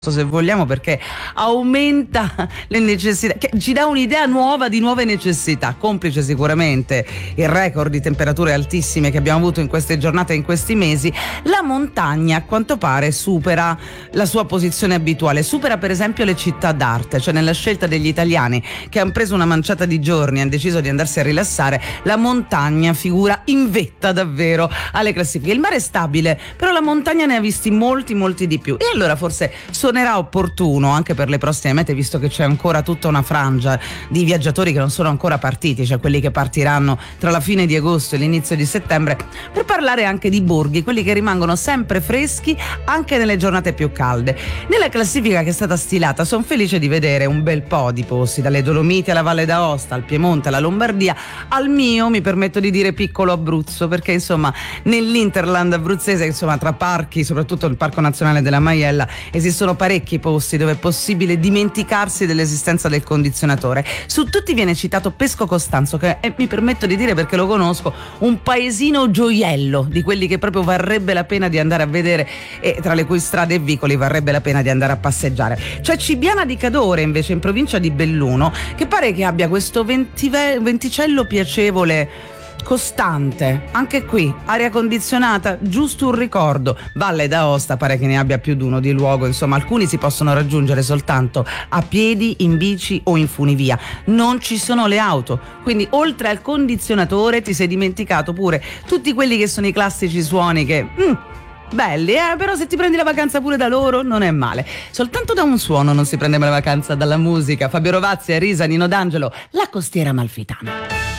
se vogliamo, perché aumenta le necessità, che ci dà un'idea nuova di nuove necessità, complice sicuramente il record di temperature altissime che abbiamo avuto in queste giornate e in questi mesi. La montagna a quanto pare supera la sua posizione abituale, supera per esempio le città d'arte, cioè nella scelta degli italiani che hanno preso una manciata di giorni e hanno deciso di andarsi a rilassare, la montagna figura in vetta davvero alle classifiche. Il mare è stabile, però la montagna ne ha visti molti di più, e allora forse suonerà opportuno anche per le prossime mete, visto che c'è ancora tutta una frangia di viaggiatori che non sono ancora partiti, cioè quelli che partiranno tra la fine di agosto e l'inizio di settembre, per parlare anche di borghi, quelli che rimangono sempre freschi anche nelle giornate più calde. Nella classifica che è stata stilata sono felice di vedere un bel po' di posti, dalle Dolomiti alla Valle d'Aosta, al Piemonte, alla Lombardia, al mio, mi permetto di dire, piccolo Abruzzo, perché insomma nell'Interland abruzzese, insomma tra parchi, soprattutto il Parco Nazionale della Maiella, esistono parecchi posti dove è possibile dimenticarsi dell'esistenza del condizionatore. Su tutti viene citato Pesco Costanzo, che è, mi permetto di dire perché lo conosco, un paesino gioiello, di quelli che proprio varrebbe la pena di andare a vedere e tra le cui strade e vicoli varrebbe la pena di andare a passeggiare. C'è Cibiana di Cadore invece, in provincia di Belluno, che pare che abbia questo venticello piacevole, costante, anche qui aria condizionata, giusto un ricordo. Valle d'Aosta pare che ne abbia più di uno di luogo, insomma alcuni si possono raggiungere soltanto a piedi, in bici o in funivia, non ci sono le auto, quindi oltre al condizionatore ti sei dimenticato pure tutti quelli che sono i classici suoni che belli, però se ti prendi la vacanza pure da loro non è male. Soltanto da un suono non si prende la vacanza, dalla musica. Fabio Rovazzi, Arisa, Nino D'Angelo, La Costiera Amalfitana.